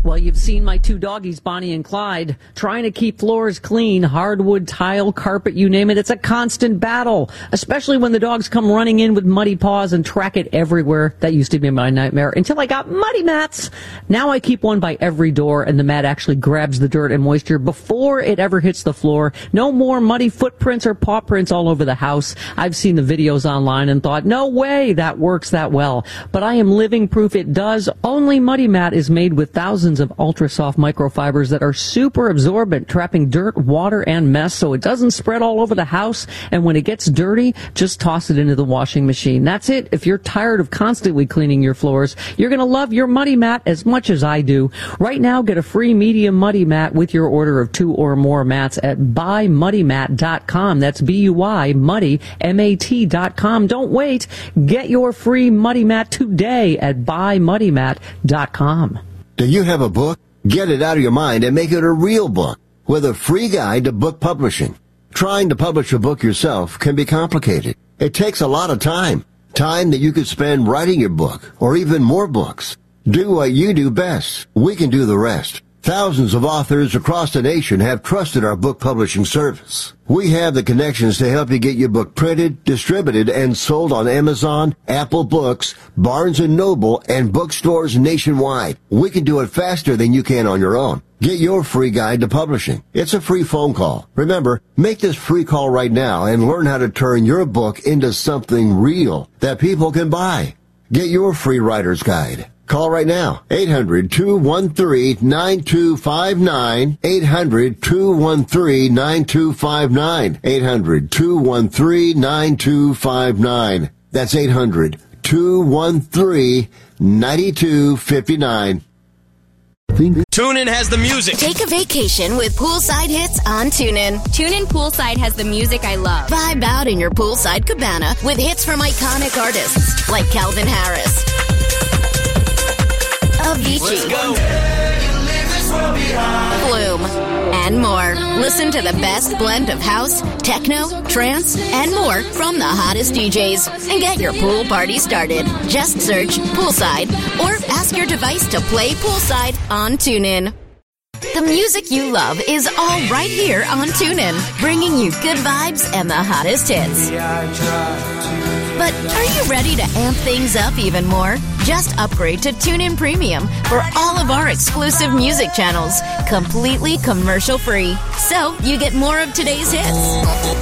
Well, you've seen my two doggies, Bonnie and Clyde, trying to keep floors clean, hardwood, tile, carpet, you name it. It's a constant battle, especially when the dogs come running in with muddy paws and track it everywhere. That used to be my nightmare until I got muddy mats. Now I keep one by every door, and the mat actually grabs the dirt and moisture before it ever hits the floor. No more muddy footprints or paw prints all over the house. I've seen the videos online and thought, no way that works that well. But I am living proof it does. Only Muddy Mat is made with thousands of ultra-soft microfibers that are super absorbent, trapping dirt, water, and mess so it doesn't spread all over the house. And when it gets dirty, just toss it into the washing machine. That's it. If you're tired of constantly cleaning your floors, you're going to love your Muddy Mat as much as I do. Right now, get a free medium Muddy Mat with your order of 2 or more mats at buymuddymat.com. That's B-U-Y, Muddy, M-A-T.com. Don't wait. Get your free Muddy Mat today at buymuddymat.com. Do you have a book? Get it out of your mind and make it a real book with a free guide to book publishing. Trying to publish a book yourself can be complicated. It takes a lot of time. Time that you could spend writing your book or even more books. Do what you do best. We can do the rest. Thousands of authors across the nation have trusted our book publishing service. We have the connections to help you get your book printed, distributed, and sold on Amazon, Apple Books, Barnes & Noble, and bookstores nationwide. We can do it faster than you can on your own. Get your free guide to publishing. It's a free phone call. Remember, make this free call right now and learn how to turn your book into something real that people can buy. Get your free writer's guide. Call right now, 800-213-9259, 800-213-9259, 800-213-9259. That's 800-213-9259. TuneIn has the music. Take a vacation with poolside hits on TuneIn. TuneIn Poolside has the music I love. Vibe out in your poolside cabana with hits from iconic artists like Calvin Harris, Avicii, Flume, and more. Listen to the best blend of house, techno, trance, and more from the hottest DJs. And get your pool party started. Just search Poolside or ask your device to play Poolside on TuneIn. The music you love is all right here on TuneIn, bringing you good vibes and the hottest hits. But are you ready to amp things up even more? Just upgrade to TuneIn Premium for all of our exclusive music channels, completely commercial-free. So you get more of today's hits,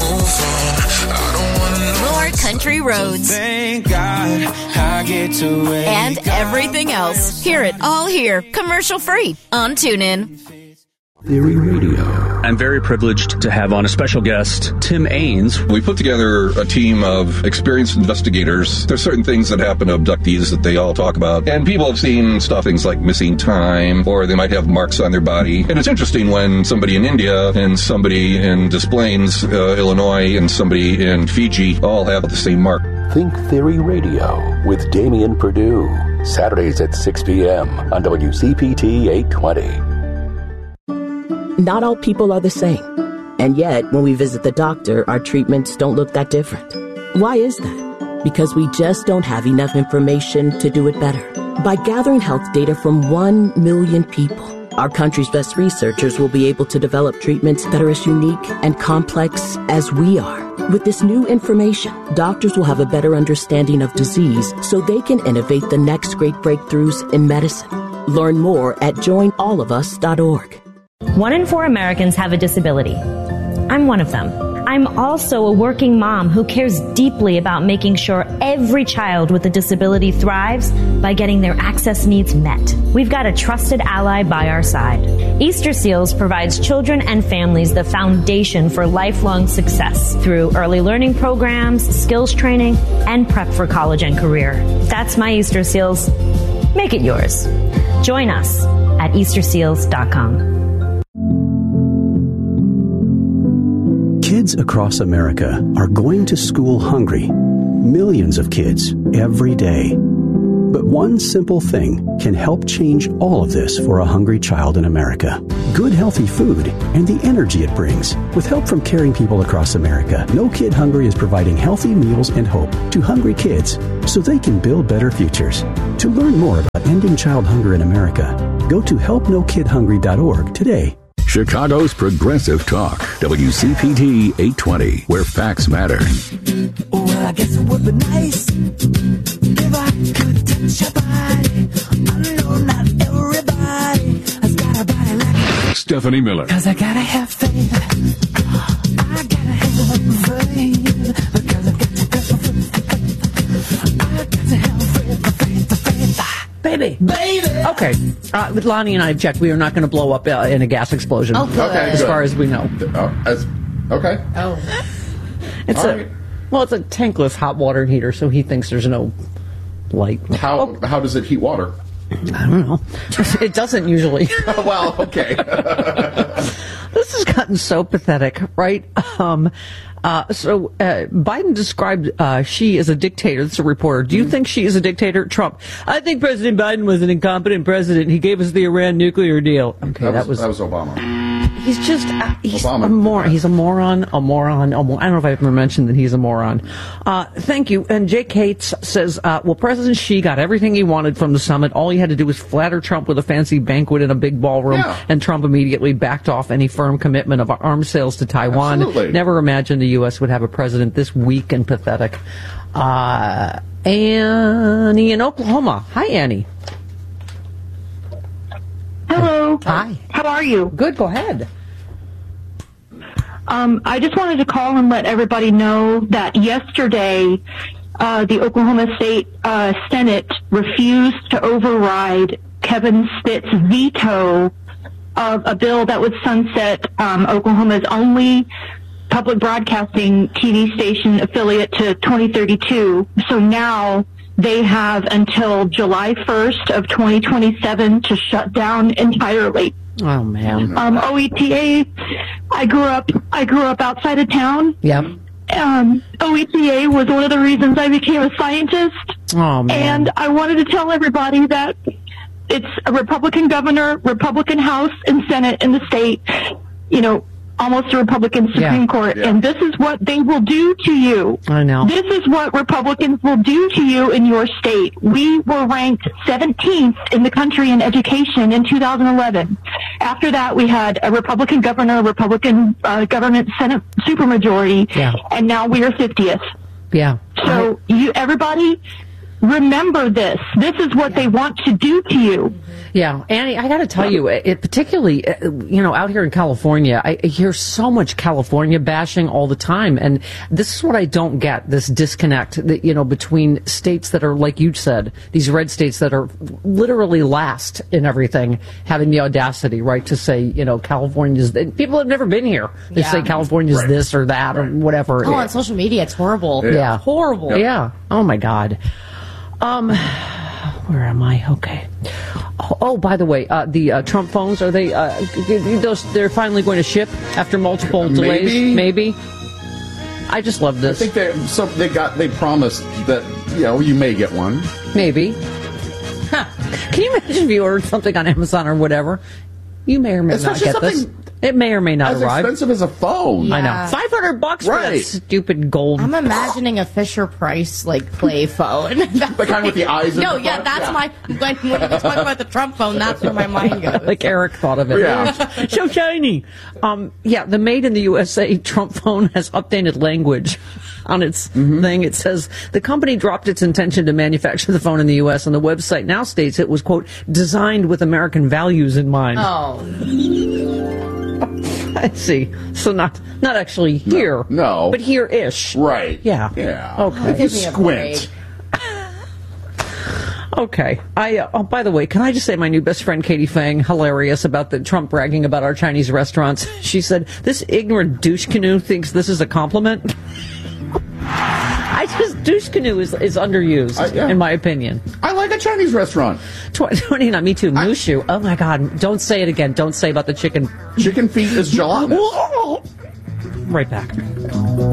more country roads, thank God I get to and everything else. Hear it all here, commercial-free on TuneIn. Theory Radio. I'm very privileged to have on a special guest, Tim Ains. We put together a team of experienced investigators. There's certain things that happen to abductees that they all talk about. And people have seen stuff, things like missing time, or they might have marks on their body. And it's interesting when somebody in India and somebody in Des Plaines, Illinois, and somebody in Fiji all have the same mark. Think Theory Radio with Damian Perdue. Saturdays at 6 p.m. on WCPT 820. Not all people are the same. And yet, when we visit the doctor, our treatments don't look that different. Why is that? Because we just don't have enough information to do it better. By gathering health data from 1 million people, our country's best researchers will be able to develop treatments that are as unique and complex as we are. With this new information, doctors will have a better understanding of disease so they can innovate the next great breakthroughs in medicine. Learn more at joinallofus.org. 1 in 4 Americans have a disability. I'm one of them. I'm also a working mom who cares deeply about making sure every child with a disability thrives by getting their access needs met. We've got a trusted ally by our side. Easter Seals provides children and families the foundation for lifelong success through early learning programs, skills training, and prep for college and career. That's my Easter Seals. Make it yours. Join us at easterseals.com. Kids across America are going to school hungry. Millions of kids every day. But one simple thing can help change all of this for a hungry child in America. Good, healthy food and the energy it brings. With help from caring people across America, No Kid Hungry is providing healthy meals and hope to hungry kids so they can build better futures. To learn more about ending child hunger in America, go to helpnokidhungry.org today. Chicago's Progressive Talk, WCPT 820, where facts matter. Well, I guess it would be nice if I could touch your body. I know not everybody has got a body like Stephanie Miller. 'Cause I gotta have faith. I gotta have faith. Because I've got to have faith. Baby. Okay. Lonnie and I object. We are not going to blow up in a gas explosion. Oh, good. As far as we know. Okay. Oh. It's it's a tankless hot water heater, so he thinks there's no light. How does it heat water? I don't know. It doesn't usually. Well, okay. This has gotten so pathetic, right? So Biden described Xi as a dictator. This is a reporter. Do you think Xi is a dictator? Trump. I think President Biden was an incompetent president. He gave us the Iran nuclear deal. Okay, that was Obama. He's just he's a moron. He's a moron. I don't know if I've ever mentioned that he's a moron. Thank you. And Jake Cates says, well, President Xi got everything he wanted from the summit. All he had to do was flatter Trump with a fancy banquet in a big ballroom, and Trump immediately backed off any firm commitment of arms sales to Taiwan. Absolutely. Never imagined the U.S. would have a president this weak and pathetic. Annie in Oklahoma. Hi, Annie. Hello. Hi. How are you? Good. Go ahead. I just wanted to call and let everybody know that yesterday the Oklahoma State Senate refused to override Kevin Stitt's veto of a bill that would sunset Oklahoma's only public broadcasting TV station affiliate to 2032. So now they have until July 1st of 2027 to shut down entirely. Oh man. OETA. I grew up outside of town. Yep. OETA was one of the reasons I became a scientist. Oh man. And I wanted to tell everybody that it's a Republican governor, Republican House and Senate in the state. You know, almost a Republican Supreme Court. And this is what they will do to you. I know. This is what Republicans will do to you in your state. We were ranked 17th in the country in education in 2011. After that, we had a Republican governor, Republican government Senate supermajority, and now we are 50th. Yeah. So everybody, remember this. This is what they want to do to you. Yeah, Annie, I got to tell you, particularly, out here in California, I hear so much California bashing all the time, and this is what I don't get, this disconnect, between states that are, like you said, these red states that are literally last in everything, having the audacity, right, to say, California's, people have never been here. They say California's this or that or whatever. Oh, on social media, it's horrible. Yeah. Horrible. Yeah. Oh, my God. Where am I? Okay. Oh, by the way, the Trump phones, are they, they're finally going to ship after multiple delays? Maybe. I just love this. I think they promised that, you may get one. Maybe. Huh. Can you imagine if you ordered something on Amazon or whatever? You may or may not get this. It may or may not arrive. As expensive as a phone. I know. $500 for that stupid gold. I'm imagining a Fisher Price play phone. The kind with the eyes. No, that's my. When you talk about the Trump phone, that's where my mind goes. Like Eric thought of it. Yeah. So shiny. The Made in the USA Trump phone has updated language on its thing. It says the company dropped its intention to manufacture the phone in the U.S. and the website now states it was, quote, designed with American values in mind. Oh. I see. So not actually here. No. But here-ish. Right. Yeah. Yeah. Okay. You squint. Okay. By the way, can I just say my new best friend Katie Fang, hilarious about the Trump bragging about our Chinese restaurants. She said, this ignorant douche canoe thinks this is a compliment. Douche canoe is underused, in my opinion. I like a Chinese restaurant. 29, me too. Mushu. Oh my God. Don't say it again. Don't say about the chicken. Chicken feet is gelatinous. Right back.